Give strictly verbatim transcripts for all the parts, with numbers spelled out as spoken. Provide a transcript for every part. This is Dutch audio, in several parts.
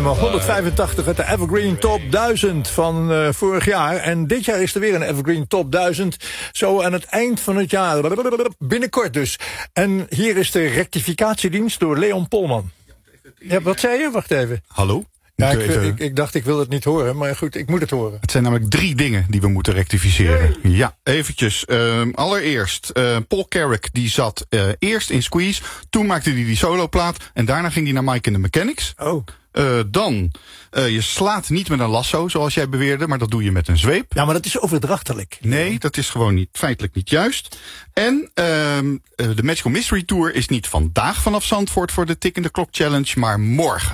Nummer honderdvijfentachtig uit de Evergreen Top duizend van uh, vorig jaar. En dit jaar is er weer een Evergreen Top duizend. Zo aan het eind van het jaar. Binnenkort dus. En hier is de rectificatiedienst door Leon Polman. Ja, wat zei je? Wacht even. Hallo? Ja, ik, even... ik, ik dacht ik wil het niet horen, maar goed, ik moet het horen. Het zijn namelijk drie dingen die we moeten rectificeren. Nee. Ja, eventjes. Uh, allereerst, uh, Paul Carrack die zat uh, eerst in Squeeze. Toen maakte hij die, die soloplaat. En daarna ging hij naar Mike and the Mechanics. Oh. Uh, dan, uh, je slaat niet met een lasso, zoals jij beweerde, maar dat doe je met een zweep. Ja, maar dat is overdrachtelijk. Nee, dat is gewoon niet, feitelijk niet juist. En uh, uh, de Magical Mystery Tour is niet vandaag vanaf Zandvoort voor de Tick in the Clock Challenge, maar morgen.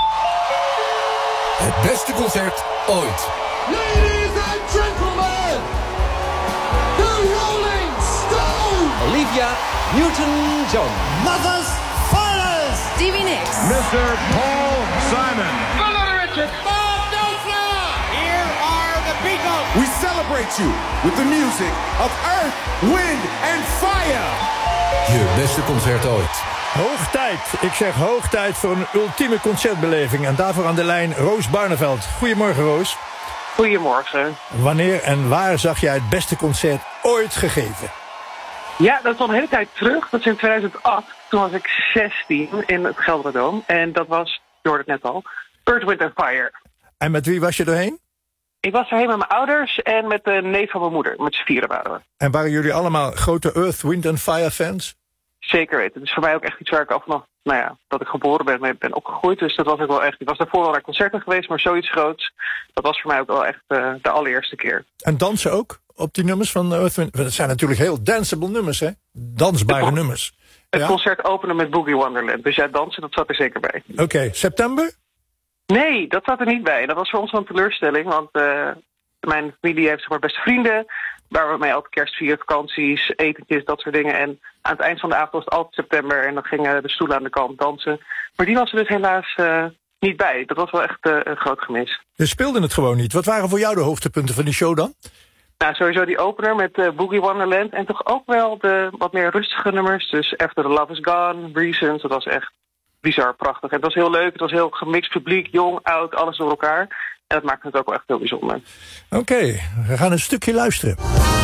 Het beste concert ooit. Ladies and gentlemen, the Rolling Stones. Olivia Newton-John. Mother's Finest. Stevie Nicks. mister Paul Simon. Little Richard. Bob Nova. Here are the Beatles. We celebrate you with the music of Earth, Wind and Fire. Je beste concert ooit. Hoog tijd, ik zeg hoog tijd voor een ultieme concertbeleving. En daarvoor aan de lijn Roos Barneveld. Goedemorgen, Roos. Goedemorgen. Wanneer en waar zag jij het beste concert ooit gegeven? Ja, dat is al een hele tijd terug. Dat is in tweeduizend acht. Toen was ik zestien in het Gelderdoom. En dat was, je hoorde het net al, Earth, Wind and Fire. En met wie was je erheen? Ik was erheen met mijn ouders en met de neef van mijn moeder. Met z'n vieren waren we. En waren jullie allemaal grote Earth, Wind and Fire fans? Zeker weten. Het is voor mij ook echt iets waar ik al vanaf, nou ja, dat ik geboren ben, mee ben opgegroeid. Dus dat was ook wel echt. Ik was daarvoor wel naar concerten geweest, maar zoiets groots. Dat was voor mij ook wel echt uh, de allereerste keer. En dansen ook op die nummers van Earth, Wind? Dat zijn natuurlijk heel danceable nummers, hè? Dansbare het nummers. Het ja? concert openen met Boogie Wonderland. Dus ja, dansen, dat zat er zeker bij. Oké, okay. September? Nee, dat zat er niet bij. Dat was voor ons wel een teleurstelling, want uh, mijn familie heeft zeg maar beste vrienden, waar we mee elke kerst vieren, vakanties, etentjes, dat soort dingen. En aan het eind van de avond was het altijd september en dan gingen de stoelen aan de kant dansen. Maar die was er dus helaas uh, niet bij. Dat was wel echt uh, een groot gemis. Je speelde het gewoon niet. Wat waren voor jou de hoogtepunten van die show dan? Nou, sowieso die opener met uh, Boogie Wonderland. En toch ook wel de wat meer rustige nummers. Dus After the Love is Gone, Reasons. Dat was echt bizar prachtig. En het was heel leuk. Het was heel gemixt publiek, jong, oud, alles door elkaar. En dat maakt het ook wel echt heel bijzonder. Oké, okay, we gaan een stukje luisteren.